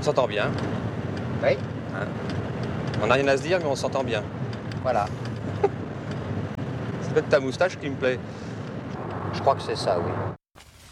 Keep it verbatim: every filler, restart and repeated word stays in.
On s'entend bien. Oui. Hein. On n'a rien à se dire, mais on s'entend bien. Voilà. C'est peut-être ta moustache qui me plaît. Je crois que c'est ça, oui.